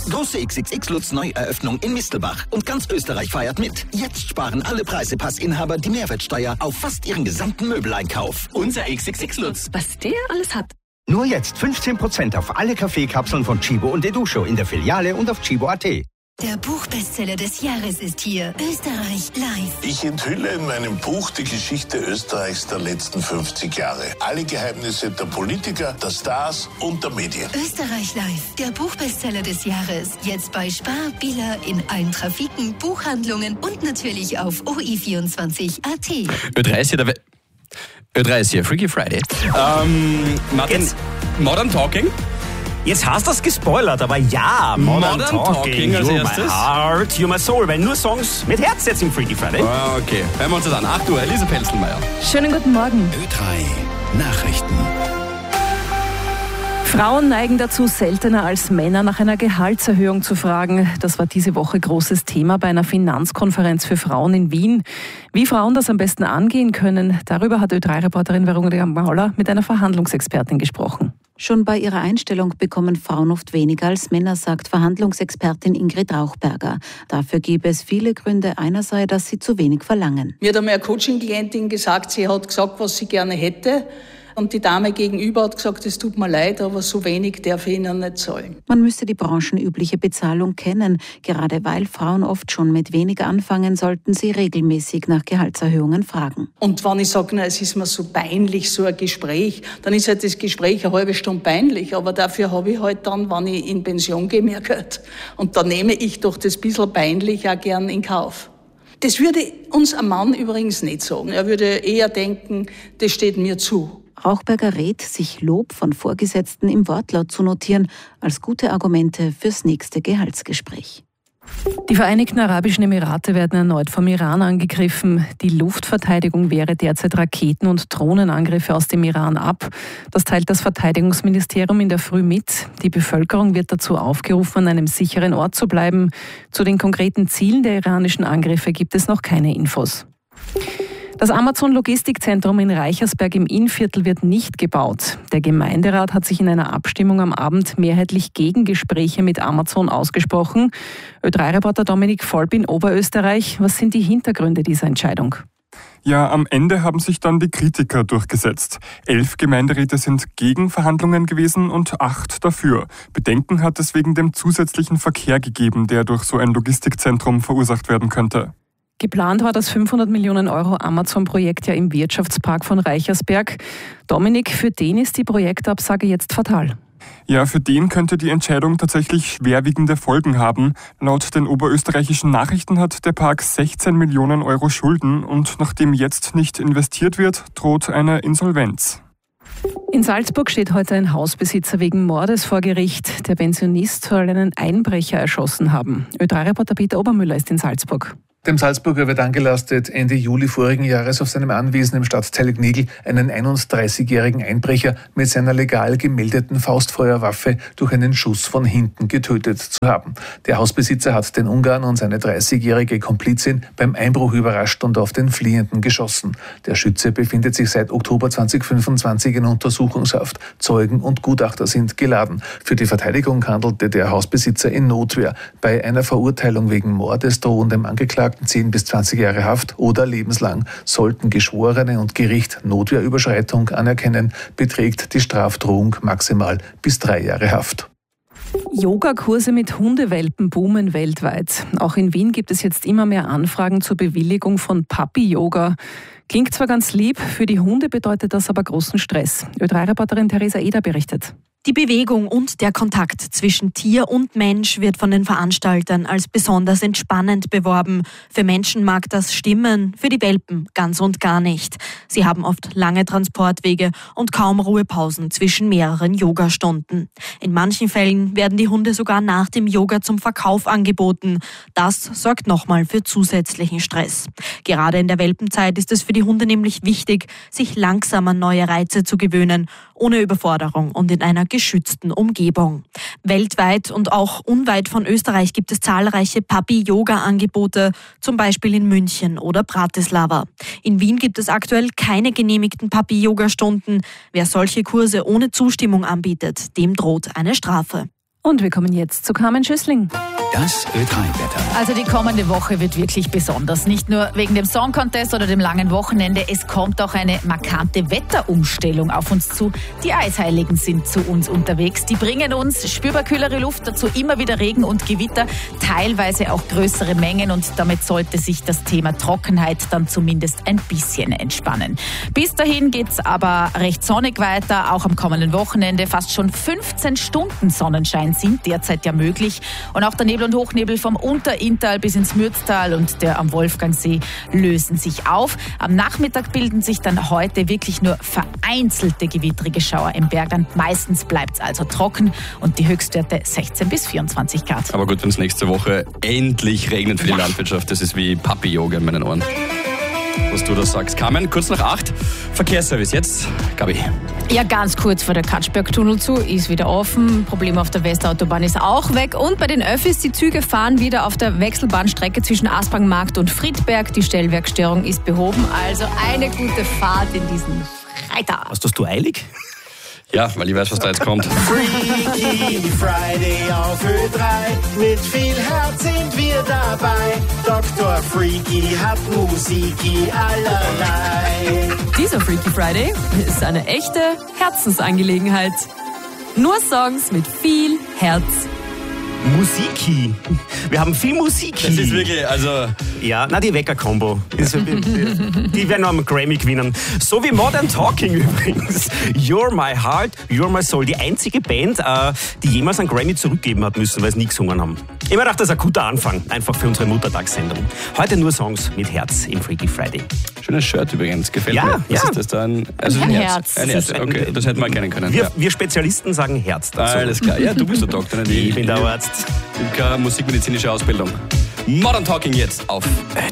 Große XXX Lutz Neueröffnung in Mistelbach. Und ganz Österreich feiert mit. Jetzt sparen alle Preisepassinhaber die Mehrwertsteuer auf fast ihren gesamten Möbeleinkauf. Unser XXX Lutz. Was der alles hat. Nur jetzt 15% auf alle Kaffeekapseln von Chibo und Educho in der Filiale und auf chibo.at. Der Buchbestseller des Jahres ist hier. Österreich live. Ich enthülle in meinem Buch die Geschichte Österreichs der letzten 50 Jahre. Alle Geheimnisse der Politiker, der Stars und der Medien. Österreich live. Der Buchbestseller des Jahres. Jetzt bei Spar, Billa, in allen Trafiken, Buchhandlungen und natürlich auf OI24.at. Ö3 ist hier, Freaky Friday. Martin, Modern Talking? Jetzt hast du das gespoilert, aber ja, Modern Talking als You erstes. My Heart, You My Soul, weil nur Songs mit Herz jetzt im Freaky Friday. Okay, hören wir uns das an. 8 Uhr, Elise Pelzelmeier. Schönen guten Morgen. Ö3 Nachrichten. Frauen neigen dazu, seltener als Männer nach einer Gehaltserhöhung zu fragen. Das war diese Woche großes Thema bei einer Finanzkonferenz für Frauen in Wien. Wie Frauen das am besten angehen können, darüber hat Ö3-Reporterin Veronika Mauler mit einer Verhandlungsexpertin gesprochen. Schon bei ihrer Einstellung bekommen Frauen oft weniger als Männer, sagt Verhandlungsexpertin Ingrid Rauchberger. Dafür gäbe es viele Gründe. Einer sei, dass sie zu wenig verlangen. Mir hat einmal eine Coaching-Klientin gesagt, sie hat gesagt, was sie gerne hätte. Und die Dame gegenüber hat gesagt, es tut mir leid, aber so wenig darf ich Ihnen nicht zahlen. Man müsse die branchenübliche Bezahlung kennen. Gerade weil Frauen oft schon mit weniger anfangen, sollten sie regelmäßig nach Gehaltserhöhungen fragen. Und wenn ich sage, es ist mir so peinlich, so ein Gespräch, dann ist halt das Gespräch eine halbe Stunde peinlich. Aber dafür habe ich halt dann, wenn ich in Pension gehe, mehr Geld. Und da nehme ich doch das bisschen peinlich auch gern in Kauf. Das würde uns ein Mann übrigens nicht sagen. Er würde eher denken, das steht mir zu. Rauchberger rät, sich Lob von Vorgesetzten im Wortlaut zu notieren, als gute Argumente fürs nächste Gehaltsgespräch. Die Vereinigten Arabischen Emirate werden erneut vom Iran angegriffen. Die Luftverteidigung wehre derzeit Raketen- und Drohnenangriffe aus dem Iran ab. Das teilt das Verteidigungsministerium in der Früh mit. Die Bevölkerung wird dazu aufgerufen, an einem sicheren Ort zu bleiben. Zu den konkreten Zielen der iranischen Angriffe gibt es noch keine Infos. Das Amazon-Logistikzentrum in Reichersberg im Innviertel wird nicht gebaut. Der Gemeinderat hat sich in einer Abstimmung am Abend mehrheitlich gegen Gespräche mit Amazon ausgesprochen. Ö3-Reporter Dominik Volp in Oberösterreich. Was sind die Hintergründe dieser Entscheidung? Ja, am Ende haben sich dann die Kritiker durchgesetzt. 11 Gemeinderäte sind gegen Verhandlungen gewesen und 8 dafür. Bedenken hat es wegen dem zusätzlichen Verkehr gegeben, der durch so ein Logistikzentrum verursacht werden könnte. Geplant war das 500 Millionen Euro Amazon-Projekt ja im Wirtschaftspark von Reichersberg. Dominik, für den ist die Projektabsage jetzt fatal. Ja, für den könnte die Entscheidung tatsächlich schwerwiegende Folgen haben. Laut den oberösterreichischen Nachrichten hat der Park 16 Millionen Euro Schulden und nachdem jetzt nicht investiert wird, droht eine Insolvenz. In Salzburg steht heute ein Hausbesitzer wegen Mordes vor Gericht. Der Pensionist soll einen Einbrecher erschossen haben. Ö3-Reporter Peter Obermüller ist in Salzburg. Dem Salzburger wird angelastet, Ende Juli vorigen Jahres auf seinem Anwesen im Stadtteil Gnigl einen 31-jährigen Einbrecher mit seiner legal gemeldeten Faustfeuerwaffe durch einen Schuss von hinten getötet zu haben. Der Hausbesitzer hat den Ungarn und seine 30-jährige Komplizin beim Einbruch überrascht und auf den Fliehenden geschossen. Der Schütze befindet sich seit Oktober 2025 in Untersuchungshaft. Zeugen und Gutachter sind geladen. Für die Verteidigung handelte der Hausbesitzer in Notwehr. Bei einer Verurteilung wegen Mordes drohen dem Angeklagten 10 bis 20 Jahre Haft oder lebenslang. Sollten Geschworene und Gericht Notwehrüberschreitung anerkennen, beträgt die Strafdrohung maximal bis 3 Jahre Haft. Yogakurse mit Hundewelpen boomen weltweit. Auch in Wien gibt es jetzt immer mehr Anfragen zur Bewilligung von Puppy-Yoga. Klingt zwar ganz lieb, für die Hunde bedeutet das aber großen Stress. Ö3-Reporterin Theresa Eder berichtet. Die Bewegung und der Kontakt zwischen Tier und Mensch wird von den Veranstaltern als besonders entspannend beworben. Für Menschen mag das stimmen, für die Welpen ganz und gar nicht. Sie haben oft lange Transportwege und kaum Ruhepausen zwischen mehreren Yogastunden. In manchen Fällen werden die Hunde sogar nach dem Yoga zum Verkauf angeboten. Das sorgt nochmal für zusätzlichen Stress. Gerade in der Welpenzeit ist es für die Hunde nämlich wichtig, sich langsam an neue Reize zu gewöhnen, ohne Überforderung und in einer geschützten Umgebung. Weltweit und auch unweit von Österreich gibt es zahlreiche Puppy-Yoga-Angebote, zum Beispiel in München oder Bratislava. In Wien gibt es aktuell keine genehmigten Puppy-Yoga-Stunden. Wer solche Kurse ohne Zustimmung anbietet, dem droht eine Strafe. Und wir kommen jetzt zu Carmen Schüssling. Das Ö3-Wetter. Also die kommende Woche wird wirklich besonders. Nicht nur wegen dem Song Contest oder dem langen Wochenende. Es kommt auch eine markante Wetterumstellung auf uns zu. Die Eisheiligen sind zu uns unterwegs. Die bringen uns spürbar kühlere Luft, dazu immer wieder Regen und Gewitter, teilweise auch größere Mengen. Und damit sollte sich das Thema Trockenheit dann zumindest ein bisschen entspannen. Bis dahin geht's aber recht sonnig weiter, auch am kommenden Wochenende. Fast schon 15 Stunden Sonnenschein sind derzeit ja möglich. Und auch der Nebel und Hochnebel vom Unterinntal bis ins Mürztal und der am Wolfgangsee lösen sich auf. Am Nachmittag bilden sich dann heute wirklich nur vereinzelte gewittrige Schauer im Bergland. Meistens bleibt es also trocken und die Höchstwerte 16 bis 24 Grad. Aber gut, wenn es nächste Woche endlich regnet für die Landwirtschaft, das ist wie Papi-Yoga in meinen Ohren. Was du da sagst. Carmen, kurz nach 8, Verkehrsservice jetzt. Gabi. Ja, ganz kurz vor der Katschberg-Tunnel zu, ist wieder offen. Problem auf der Westautobahn ist auch weg. Und bei den Öffis, die Züge fahren wieder auf der Wechselbahnstrecke zwischen Aspangmarkt und Friedberg. Die Stellwerkstörung ist behoben. Also eine gute Fahrt in diesen Freitag. Hast du eilig? Ja, weil ich weiß, was da jetzt kommt. Freaky Friday auf Ö3, mit viel Herz sind wir dabei. Dr. Freaky hat Musiki allerlei. Dieser Freaky Friday ist eine echte Herzensangelegenheit. Nur Songs mit viel Herz. Musiki. Wir haben viel Musiki. Das ist wirklich, also... Ja, die Wecker-Kombo. Die werden noch einen Grammy gewinnen. So wie Modern Talking übrigens. You're My Heart, You're My Soul. Die einzige Band, die jemals einen Grammy zurückgeben hat müssen, weil sie nie gesungen haben. Ich mir dachte, das ist ein guter Anfang. Einfach für unsere Muttertagssendung. Heute nur Songs mit Herz im Freaky Friday. Schönes Shirt übrigens. Gefällt mir. Was ist das da? Ein Herz. Ein Herz. Okay, das hätten wir kennen können. Wir Spezialisten sagen Herz dazu. Alles klar. Ja, du bist der Doktor. Ich bin der Arzt. Musikmedizinische Ausbildung. Modern Talking jetzt auf Ö3.